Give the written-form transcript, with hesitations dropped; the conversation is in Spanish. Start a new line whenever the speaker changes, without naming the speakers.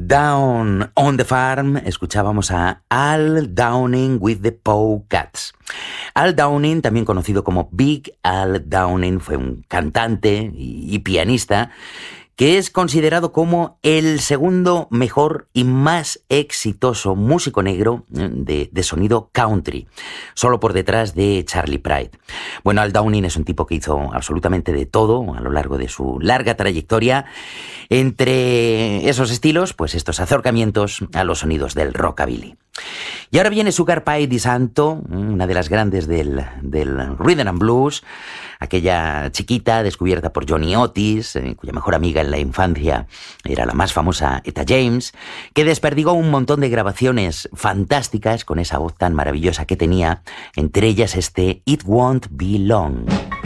Down on the Farm escuchábamos a Al Downing with the Powcats. Al Downing, también conocido como Big Al Downing, fue un cantante y pianista que es considerado como el segundo mejor y más exitoso músico negro de sonido country, solo por detrás de Charlie Pride. Bueno, Al Downing es un tipo que hizo absolutamente de todo a lo largo de su larga trayectoria. Entre esos estilos, pues estos acercamientos a los sonidos del rockabilly. Y ahora viene Sugar Pie DeSanto, una de las grandes del rhythm and blues, aquella chiquita descubierta por Johnny Otis, cuya mejor amiga en la infancia era la más famosa Etta James, que desperdigó un montón de grabaciones fantásticas con esa voz tan maravillosa que tenía, entre ellas este It Won't Be Long.